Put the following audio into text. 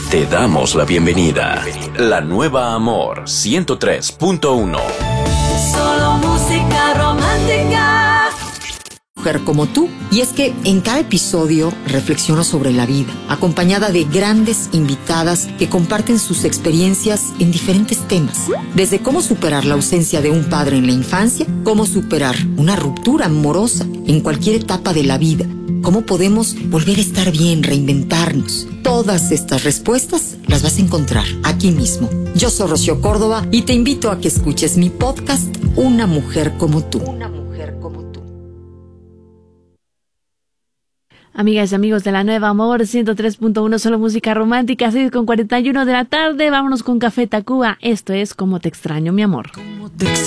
Te damos la bienvenida. La Nueva Amor 103.1. Solo música romántica. Mujer como tú. Y es que en cada episodio reflexiono sobre la vida, acompañada de grandes invitadas que comparten sus experiencias en diferentes temas. Desde cómo superar la ausencia de un padre en la infancia, cómo superar una ruptura amorosa en cualquier etapa de la vida, cómo podemos volver a estar bien, reinventarnos. Todas estas respuestas las vas a encontrar aquí mismo. Yo soy Rocío Córdoba y te invito a que escuches mi podcast Una Mujer Como Tú. Una Mujer Como Tú. Amigas y amigos de La Nueva Amor 103.1, solo música romántica, 6:41 de la tarde. Vámonos con Café Tacuba. Esto es Cómo te extraño, mi amor. Cómo te extraño.